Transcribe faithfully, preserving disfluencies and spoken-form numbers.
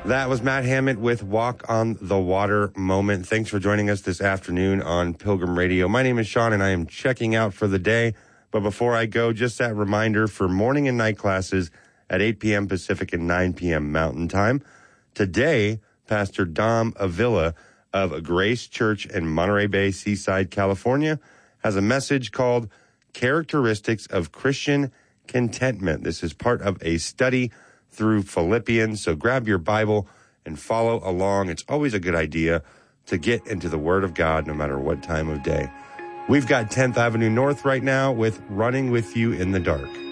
That was Matt Hammett with Walk on the Water Moment. Thanks for joining us this afternoon on Pilgrim Radio. My name is Sean, and I am checking out for the day. But before I go, just that reminder for morning and night classes at eight p.m. Pacific and nine p.m. Mountain Time. Today, Pastor Dom Avila of Grace Church in Monterey Bay, Seaside, California, has a message called Characteristics of Christian Contentment. This is part of a study through Philippians. So grab your Bible and follow along. It's always a good idea to get into the Word of God no matter what time of day. We've got tenth Avenue North right now with Running With You in the Dark.